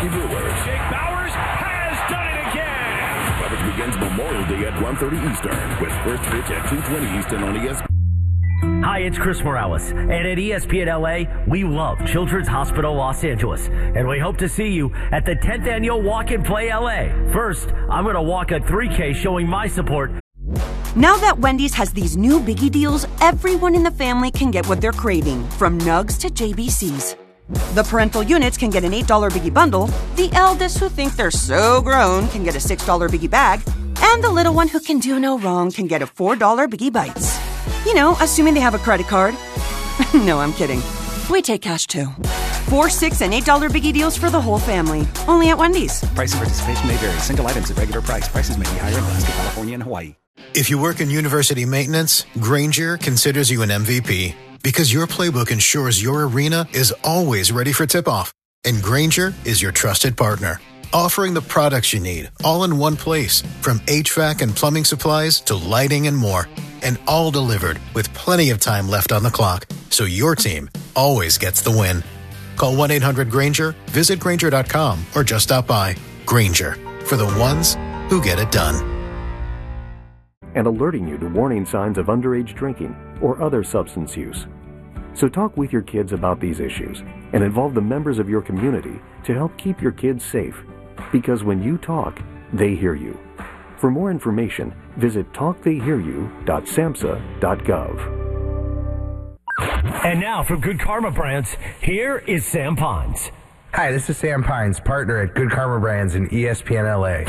Milwaukee Brewers. Jake Bauers has done it again. Coverage begins Memorial Day at 1:30 Eastern with first pitch at 2:20 Eastern on ESPN. Hi, it's Chris Morales, and at ESPN LA, we love Children's Hospital Los Angeles, and we hope to see you at the 10th Annual Walk and Play LA. First, I'm going to walk a 3K showing my support. Now that Wendy's has these new biggie deals, everyone in the family can get what they're craving, from nugs to JBCs. The parental units can get an $8 biggie bundle, the eldest who think they're so grown can get a $6 biggie bag, and the little one who can do no wrong can get a $4 biggie bites. You know, assuming they have a credit card. No, I'm kidding. We take cash too. $4, $6, and $8 biggie deals for the whole family. Only at Wendy's. Price and participation may vary. Single items at regular price. Prices may be higher in Alaska, California, and Hawaii. If you work in university maintenance, Grainger considers you an MVP because your playbook ensures your arena is always ready for tip-off. And Grainger is your trusted partner, offering the products you need all in one place, from HVAC and plumbing supplies to lighting and more, and all delivered with plenty of time left on the clock, so your team always gets the win. Call 1-800-GRAINGER, visit Grainger.com, or just stop by. Grainger, for the ones who get it done. And alerting you to warning signs of underage drinking or other substance use. So talk with your kids about these issues and involve the members of your community to help keep your kids safe. Because when you talk, they hear you. For more information, visit talktheyhearyou.samhsa.gov. And now from Good Karma Brands, here is Sam Pines. Hi, this is Sam Pines, partner at Good Karma Brands in ESPN LA.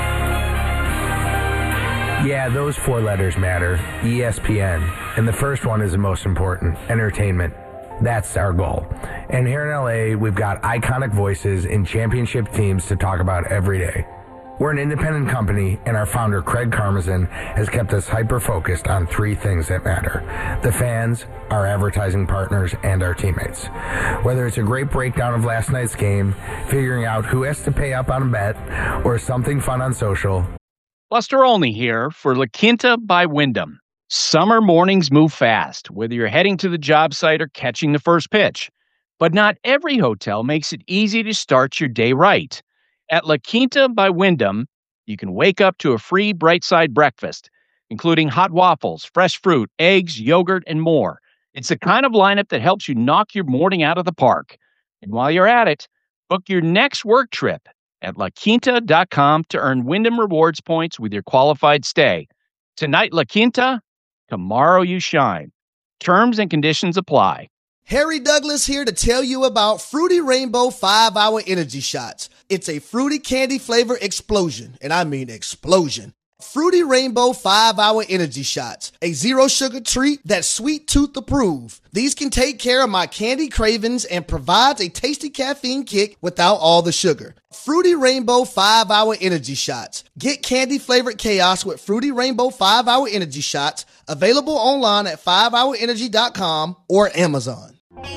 Yeah, those 4 letters matter, ESPN. And the first one is the most important, entertainment. That's our goal. And here in LA, we've got iconic voices in championship teams to talk about every day. We're an independent company, and our founder, Craig Karmazin, has kept us hyper-focused on 3 things that matter: the fans, our advertising partners, and our teammates. Whether it's a great breakdown of last night's game, figuring out who has to pay up on a bet, or something fun on social. Buster Olney here for La Quinta by Wyndham. Summer mornings move fast, whether you're heading to the job site or catching the first pitch. But not every hotel makes it easy to start your day right. At La Quinta by Wyndham, you can wake up to a free Bright Side breakfast, including hot waffles, fresh fruit, eggs, yogurt, and more. It's the kind of lineup that helps you knock your morning out of the park. And while you're at it, book your next work trip at LaQuinta.com to earn Wyndham Rewards points with your qualified stay. Tonight, La Quinta, tomorrow you shine. Terms and conditions apply. Harry Douglas here to tell you about Fruity Rainbow 5-Hour Energy Shots. It's a fruity candy flavor explosion, and I mean explosion. Fruity Rainbow 5-Hour Energy Shots, a zero-sugar treat that's sweet tooth approved. These can take care of my candy cravings and provides a tasty caffeine kick without all the sugar. Fruity Rainbow 5-Hour Energy Shots. Get candy-flavored chaos with Fruity Rainbow 5-Hour Energy Shots, available online at 5hourenergy.com or Amazon.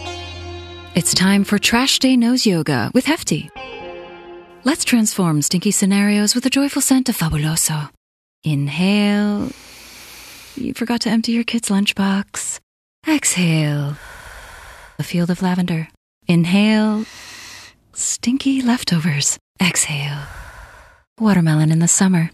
It's time for Trash Day Nose Yoga with Hefty. Let's transform stinky scenarios with a joyful scent of Fabuloso. Inhale. You forgot to empty your kid's lunchbox. Exhale. A field of lavender. Inhale. Stinky leftovers. Exhale. Watermelon in the summer.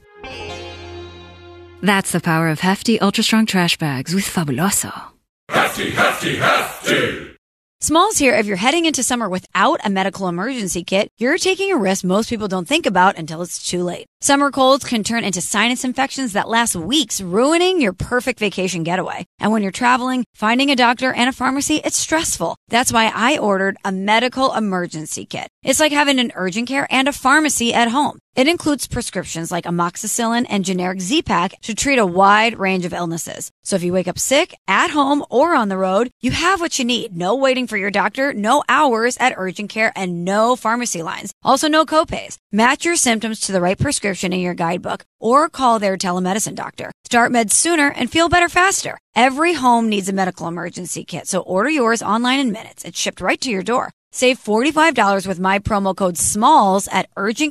That's the power of Hefty Ultra Strong Trash Bags with Fabuloso. Hefty, hefty, hefty! Smalls here. If you're heading into summer without a medical emergency kit, you're taking a risk most people don't think about until it's too late. Summer colds can turn into sinus infections that last weeks, ruining your perfect vacation getaway. And when you're traveling, finding a doctor and a pharmacy, it's stressful. That's why I ordered a medical emergency kit. It's like having an urgent care and a pharmacy at home. It includes prescriptions like amoxicillin and generic Z-Pak to treat a wide range of illnesses. So if you wake up sick, at home, or on the road, you have what you need. No waiting for your doctor, no hours at urgent care, and no pharmacy lines. Also, no copays. Match your symptoms to the right prescription in your guidebook or call their telemedicine doctor. Start meds sooner and feel better faster. Every home needs a medical emergency kit, so order yours online in minutes. It's shipped right to your door. Save $45 with my promo code SMALLS at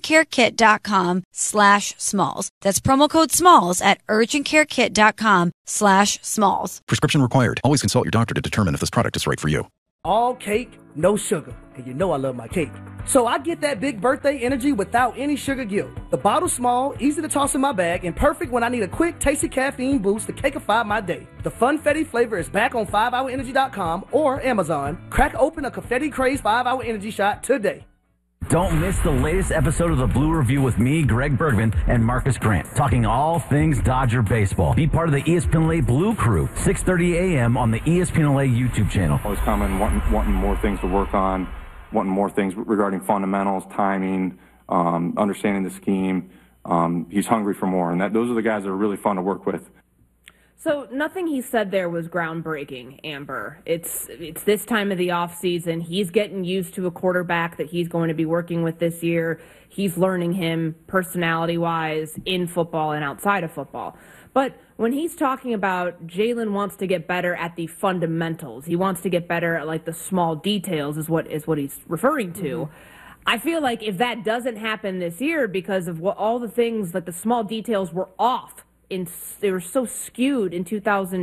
urgentcarekit.com/smalls. That's promo code SMALLS at urgentcarekit.com/smalls. Prescription required. Always consult your doctor to determine if this product is right for you. All cake, no sugar. And you know I love my cake. So I get that big birthday energy without any sugar guilt. The bottle's small, easy to toss in my bag, and perfect when I need a quick, tasty caffeine boost to cakeify my day. The Funfetti flavor is back on 5hourenergy.com or Amazon. Crack open a Confetti Craze 5-Hour Energy shot today. Don't miss the latest episode of the Blue Review with me, Greg Bergman, and Marcus Grant, talking all things Dodger baseball. Be part of the ESPN LA Blue Crew, 6:30 a.m. on the ESPN LA YouTube channel. Always coming, wanting more things to work on, wanting more things regarding fundamentals, timing, understanding the scheme. He's hungry for more, and those are the guys that are really fun to work with. So nothing he said there was groundbreaking, Amber. It's this time of the offseason. He's getting used to a quarterback that he's going to be working with this year. He's learning him personality-wise in football and outside of football. But when he's talking about Jalen wants to get better at the fundamentals, he wants to get better at like the small details is what he's referring to. Mm-hmm. I feel like if that doesn't happen this year because of all the things, like the small details were off, they were so skewed in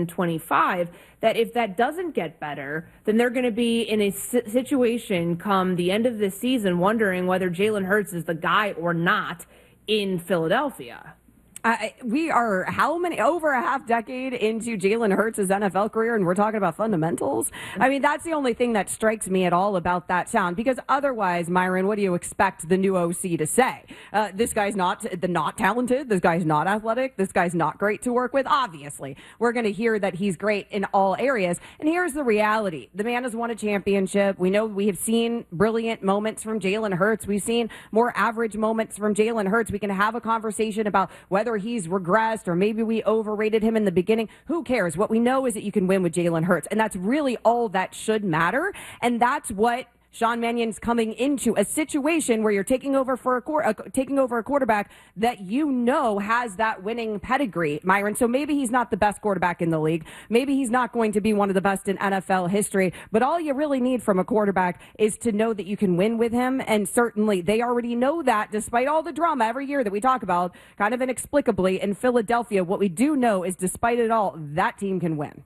2025 that if that doesn't get better, then they're going to be in a situation come the end of this season wondering whether Jalen Hurts is the guy or not in Philadelphia. We are over a half decade into Jalen Hurts' NFL career, and we're talking about fundamentals. I mean, that's the only thing that strikes me at all about that sound, because otherwise, Myron, what do you expect the new OC to say? This guy's not talented. This guy's not athletic. This guy's not great to work with. Obviously, we're going to hear that he's great in all areas. And here's the reality. The man has won a championship. We know we have seen brilliant moments from Jalen Hurts. We've seen more average moments from Jalen Hurts. We can have a conversation about whether he's regressed or maybe we overrated him in the beginning. Who cares? What we know is that you can win with Jalen Hurts, and that's really all that should matter. And that's what Sean Mannion's coming into, a situation where you're taking over a quarterback that you know has that winning pedigree, Myron. So maybe he's not the best quarterback in the league. Maybe he's not going to be one of the best in NFL history. But all you really need from a quarterback is to know that you can win with him. And certainly they already know that, despite all the drama every year that we talk about, kind of inexplicably in Philadelphia. What we do know is, despite it all, that team can win.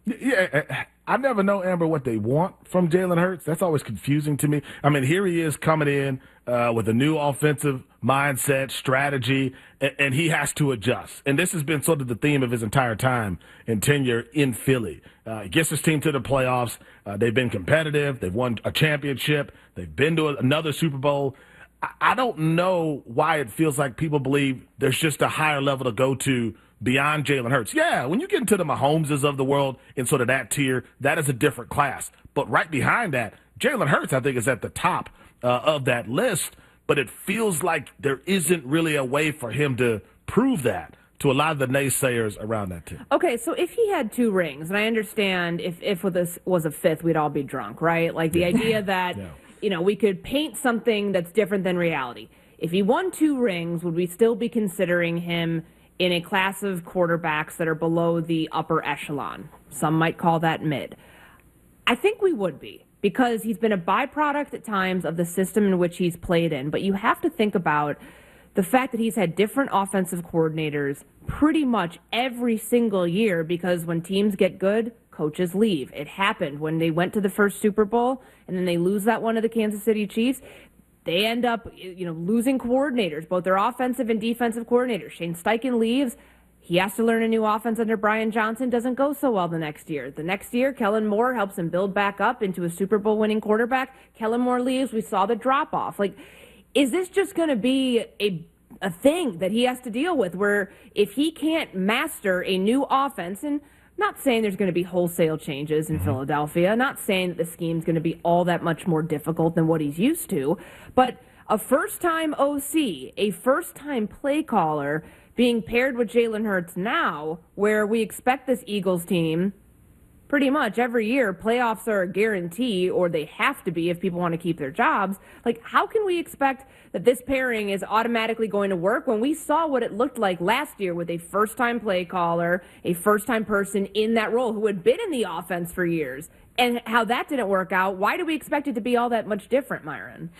Yeah, I never know, Amber, what they want from Jalen Hurts. That's always confusing to me. I mean, here he is coming in with a new offensive mindset, strategy, and he has to adjust. And this has been sort of the theme of his entire time and tenure in Philly. He gets his team to the playoffs. They've been competitive. They've won a championship. They've been to another Super Bowl. I don't know why it feels like people believe there's just a higher level to go to beyond Jalen Hurts. Yeah, when you get into the Mahomeses of the world in sort of that tier, that is a different class. But right behind that, Jalen Hurts, I think, is at the top of that list. But it feels like there isn't really a way for him to prove that to a lot of the naysayers around that team. Okay, so if he had 2 rings, and I understand if this was a 5th, we'd all be drunk, right? Like the idea that, we could paint something that's different than reality. If he won 2 rings, would we still be considering him in a class of quarterbacks that are below the upper echelon? Some might call that mid. I think we would be, because he's been a byproduct at times of the system in which he's played in. But you have to think about the fact that he's had different offensive coordinators pretty much every single year, because when teams get good, coaches leave. It happened when they went to the first Super Bowl and then they lose that one to the Kansas City Chiefs. They end up, losing coordinators, both their offensive and defensive coordinators. Shane Steichen leaves. He has to learn a new offense under Brian Johnson. Doesn't go so well the next year. The next year, Kellen Moore helps him build back up into a Super Bowl winning quarterback. Kellen Moore leaves. We saw the drop off. Like, is this just going to be a thing that he has to deal with, where if he can't master a new offense, and not saying there's going to be wholesale changes in Philadelphia, not saying that the scheme's going to be all that much more difficult than what he's used to, but a first-time OC, a first-time play caller being paired with Jalen Hurts now, where we expect this Eagles team pretty much every year, playoffs are a guarantee, or they have to be if people want to keep their jobs. Like, how can we expect that this pairing is automatically going to work when we saw what it looked like last year with a first-time play caller, a first-time person in that role who had been in the offense for years, and how that didn't work out? Why do we expect it to be all that much different, Myron?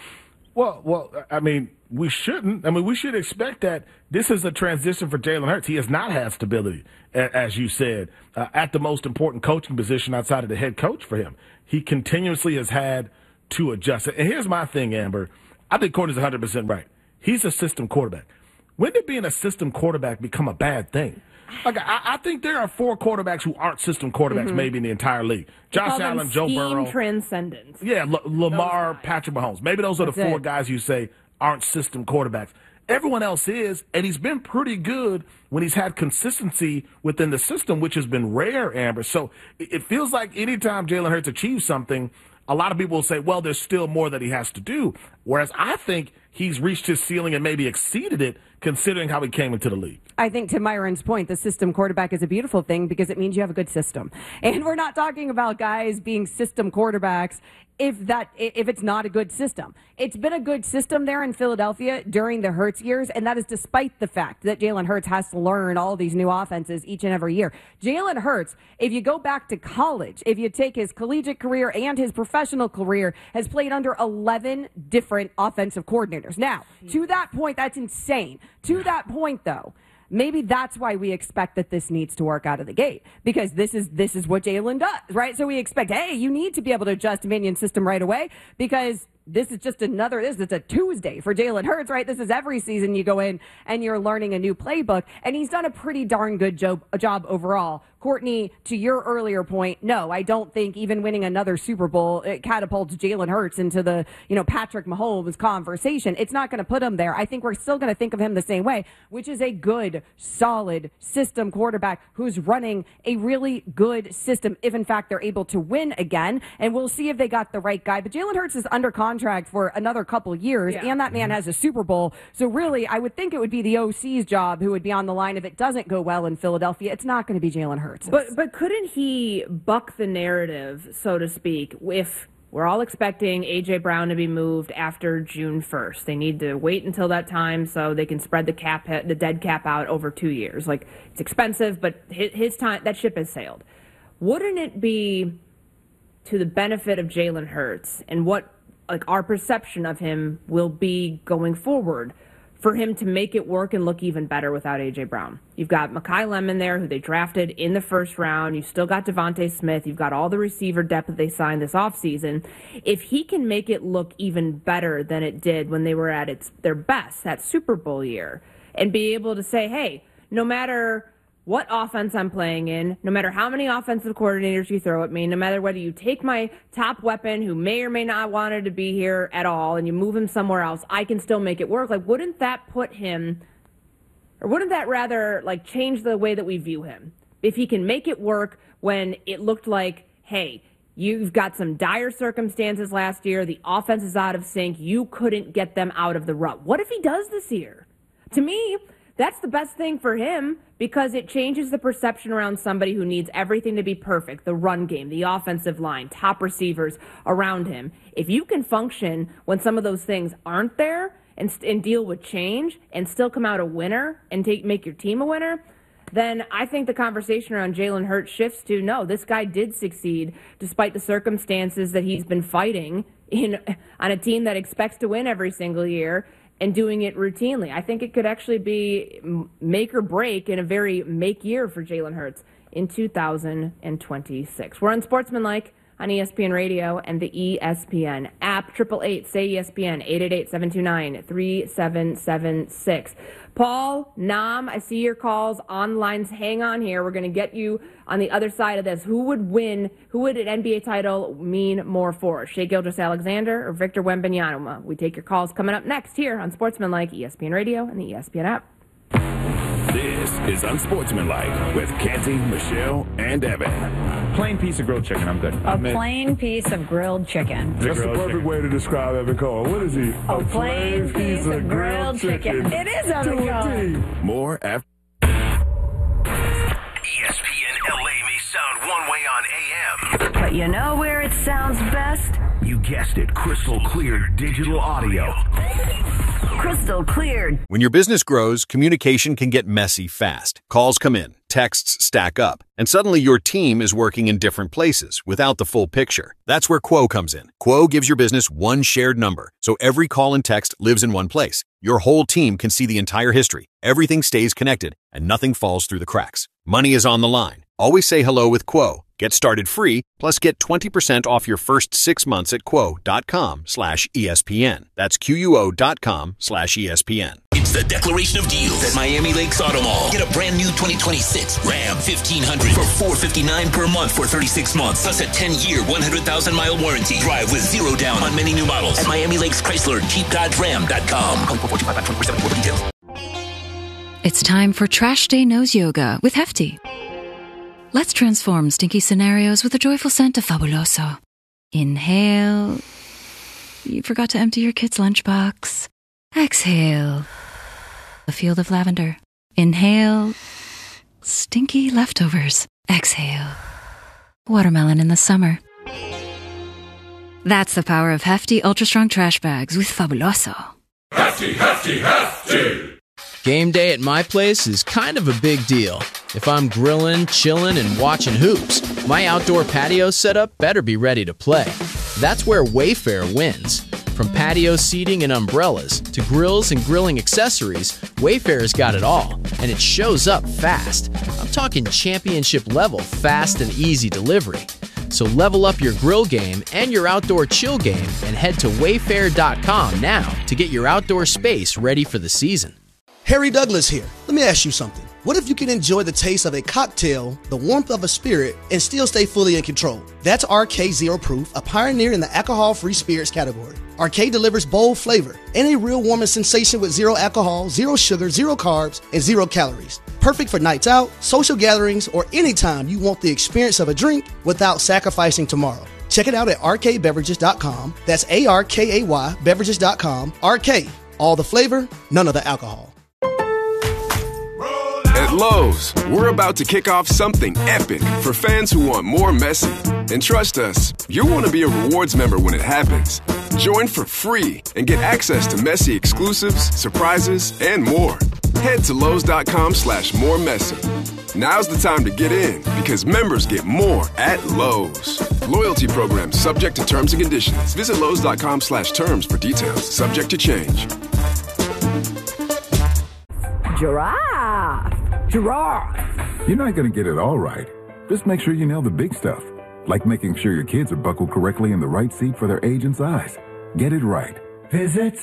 Well, I mean, we shouldn't. I mean, we should expect that this is a transition for Jalen Hurts. He has not had stability, as you said, at the most important coaching position outside of the head coach for him. He continuously has had to adjust. And here's my thing, Amber. I think Courtney's 100% right. He's a system quarterback. When did being a system quarterback become a bad thing? Like, I think there are 4 quarterbacks who aren't system quarterbacks maybe in the entire league. Josh Allen, Joe Burrow. Transcendence. Yeah, Lamar, Patrick Mahomes. Maybe those are the 4 guys you say aren't system quarterbacks. Everyone else is, and he's been pretty good when he's had consistency within the system, which has been rare, Amber. So it feels like anytime Jalen Hurts achieves something, a lot of people will say, well, there's still more that he has to do. Whereas I think he's reached his ceiling and maybe exceeded it, considering how he came into the league. I think to Myron's point, the system quarterback is a beautiful thing because it means you have a good system. And we're not talking about guys being system quarterbacks if it's not a good system. It's been a good system there in Philadelphia during the Hurts years, and that is despite the fact that Jalen Hurts has to learn all these new offenses each and every year. Jalen Hurts, if you go back to college, if you take his collegiate career and his professional career, has played under 11 different offensive coordinators. Now, to that point, that's insane. To that point, though, maybe that's why we expect that this needs to work out of the gate, because this is what Jalen does, right? So we expect, hey, you need to be able to adjust Minion's system right away, because this is just this is a Tuesday for Jalen Hurts, right? This is every season you go in and you're learning a new playbook, and he's done a pretty darn good job overall. Courtney, to your earlier point, no, I don't think even winning another Super Bowl, it catapults Jalen Hurts into the, Patrick Mahomes conversation. It's not going to put him there. I think we're still going to think of him the same way, which is a good, solid system quarterback who's running a really good system if, in fact, they're able to win again. And we'll see if they got the right guy. But Jalen Hurts is under contract for another couple years, and that man has a Super Bowl. So really, I would think it would be the OC's job who would be on the line if it doesn't go well in Philadelphia. It's not going to be Jalen Hurts. But couldn't he buck the narrative, so to speak, if we're all expecting A.J. Brown to be moved after June 1st? They need to wait until that time so they can spread the dead cap out over 2 years. Like, it's expensive, but his time, that ship has sailed. Wouldn't it be to the benefit of Jalen Hurts and what our perception of him will be going forward for him to make it work and look even better without A.J. Brown? You've got Mekhi Lemon there, who they drafted in the first round. You've still got Devontae Smith. You've got all the receiver depth that they signed this offseason. If he can make it look even better than it did when they were at their best, that Super Bowl year, and be able to say, hey, no matter what offense I'm playing in, no matter how many offensive coordinators you throw at me, no matter whether you take my top weapon who may or may not wanted to be here at all and you move him somewhere else, I can still make it work. Like, wouldn't that put him, or wouldn't that rather change the way that we view him? If he can make it work when it looked like, hey, you've got some dire circumstances last year, the offense is out of sync, you couldn't get them out of the rut. What if he does this year? To me, that's the best thing for him, because it changes the perception around somebody who needs everything to be perfect, the run game, the offensive line, top receivers around him. If you can function when some of those things aren't there and deal with change and still come out a winner and make your team a winner, then I think the conversation around Jalen Hurts shifts to, no, this guy did succeed despite the circumstances that he's been fighting on a team that expects to win every single year, and doing it routinely. I think it could actually be make or break in a very make year for Jalen Hurts in 2026. We're on Sportsmanlike on ESPN Radio and the ESPN app. 888-SAY-ESPN, 888-729-3776. Paul, Nam, I see your calls on lines. Hang on here. We're going to get you on the other side of this. Who would win? Who would an NBA title mean more for? Shai Gilgeous-Alexander or Victor Wembanyama? We take your calls coming up next here on Sportsmanlike, ESPN Radio and the ESPN app. This is Unsportsmanlike with Canty, Michelle, and Evan. Plain piece of grilled chicken. I'm good. A plain piece of grilled chicken. That's the perfect way to describe Evan Cole. What is he? A plain piece of grilled chicken. It is Evan Cole. More after. ESPN LA may sound one way on AM, but you know where it sounds best? You guessed it, crystal clear digital audio. Crystal Crystal cleared. When your business grows, communication can get messy fast. Calls come in, texts stack up, and suddenly your team is working in different places without the full picture. That's where Quo comes in. Quo gives your business one shared number, so every call and text lives in one place. Your whole team can see the entire history. Everything stays connected, and nothing falls through the cracks. Money is on the line. Always say hello with Quo. Get started free, plus get 20% off your first 6 months at quo.com/ESPN. That's QUO.com/ESPN. It's the declaration of deals at Miami Lakes Auto Mall. Get a brand new 2026 Ram 1500 for $459 per month for 36 months, plus a 10-year, 100,000-mile warranty. Drive with zero down on many new models at Miami Lakes Chrysler, KeepDodgeRam.com. Call 445-2474 for details. It's time for Trash Day Nose Yoga with Hefty. Let's transform stinky scenarios with a joyful scent of Fabuloso. Inhale. You forgot to empty your kid's lunchbox. Exhale. A field of lavender. Inhale. Stinky leftovers. Exhale. Watermelon in the summer. That's the power of Hefty Ultra Strong Trash Bags with Fabuloso. Hefty, hefty, hefty. Game day at my place is kind of a big deal. If I'm grilling, chilling, and watching hoops, my outdoor patio setup better be ready to play. That's where Wayfair wins. From patio seating and umbrellas to grills and grilling accessories, Wayfair's got it all, and it shows up fast. I'm talking championship level fast and easy delivery. So level up your grill game and your outdoor chill game and head to wayfair.com now to get your outdoor space ready for the season. Harry Douglas here. Let me ask you something. What if you can enjoy the taste of a cocktail, the warmth of a spirit, and still stay fully in control? That's RK Zero Proof, a pioneer in the alcohol-free spirits category. RK delivers bold flavor and a real warming sensation with zero alcohol, zero sugar, zero carbs, and 0 calories. Perfect for nights out, social gatherings, or anytime you want the experience of a drink without sacrificing tomorrow. Check it out at rkbeverages.com. That's ARKAY beverages.com. RK, all the flavor, none of the alcohol. At Lowe's, we're about to kick off something epic for fans who want more Messi. And trust us, you'll want to be a rewards member when it happens. Join for free and get access to Messi exclusives, surprises, and more. Head to Lowe's.com/moremessy. Now's the time to get in because members get more at Lowe's. Loyalty program subject to terms and conditions. Visit Lowe's.com/terms for details. Subject to change. Giraffe. You're not going to get it all right. Just make sure you nail the big stuff, like making sure your kids are buckled correctly in the right seat for their age and size. Get it right. Visit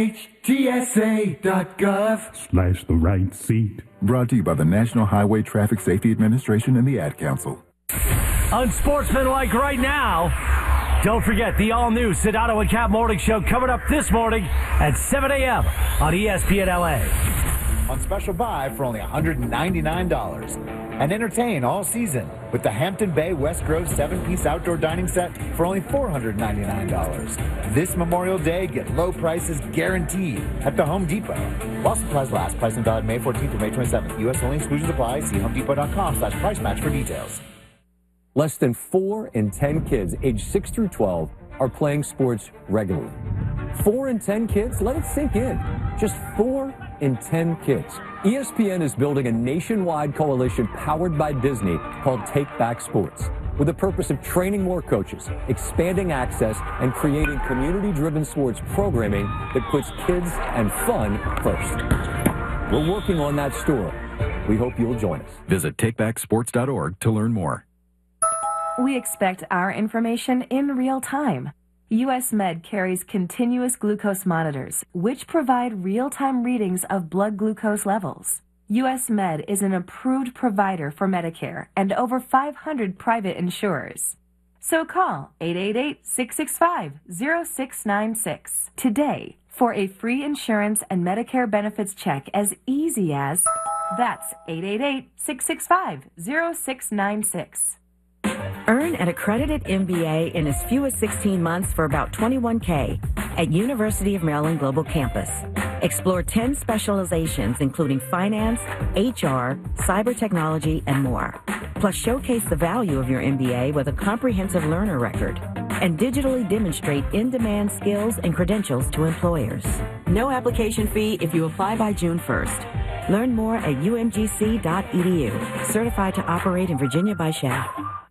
NHTSA.gov/the right seat. Brought to you by the National Highway Traffic Safety Administration and the Ad Council. Unsportsmanlike right now. Don't forget the all-new Sedano and Cap Morning Show coming up this morning at 7 a.m. on ESPN LA. On special buy for only $199. And entertain all season with the Hampton Bay West Grove 7-piece outdoor dining set for only $499. This Memorial Day, get low prices guaranteed at the Home Depot. While supplies last, pricing valid May 14th through May 27th. U.S. only, exclusions apply. See homedepot.com/price match for details. Less than 4 in 10 kids aged 6 through 12 are playing sports regularly. 4 in 10 kids? Let it sink in. Just 4 in 10 kids. ESPN is building a nationwide coalition powered by Disney called Take Back Sports, with the purpose of training more coaches, expanding access, and creating community-driven sports programming that puts kids and fun first. We're working on that story. We hope you'll join us. Visit takebacksports.org to learn more. We expect our information in real time. U.S. Med carries continuous glucose monitors, which provide real-time readings of blood glucose levels. U.S. Med is an approved provider for Medicare and over 500 private insurers. So call 888-665-0696 today for a free insurance and Medicare benefits check as easy as, that's 888-665-0696. Earn an accredited MBA in as few as 16 months for about $21K at University of Maryland Global Campus. Explore 10 specializations including finance, HR, cyber technology, and more. Plus showcase the value of your MBA with a comprehensive learner record. and digitally demonstrate in-demand skills and credentials to employers. No application fee if you apply by June 1st. Learn more at umgc.edu. Certified to operate in Virginia by SHAP.